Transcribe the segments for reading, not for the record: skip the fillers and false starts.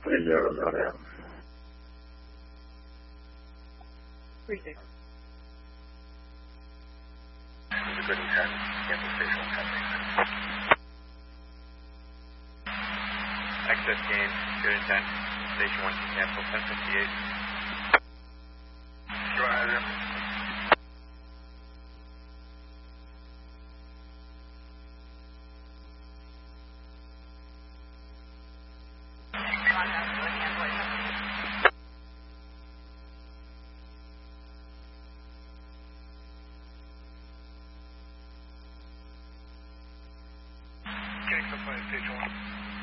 36. Access gain, good intent. Station 1 can cancel 1058. Go ahead. Station 1.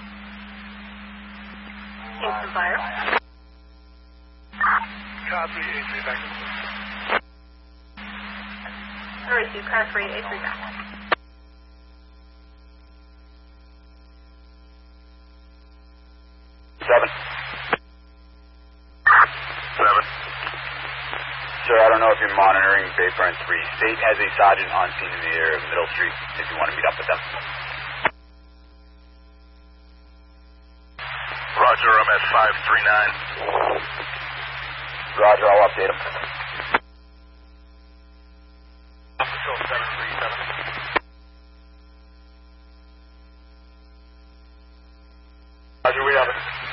Kingston Fire. Copy, A3 back. Receive car 3, A3 back. Seven. Sir, I don't know if you're monitoring Bayfront 3. State has a sergeant on scene in the area of Middle Street if you want to meet up with them. Roger, I'm at 539. Roger, I'll update him. Patrol 737. Roger, we have it.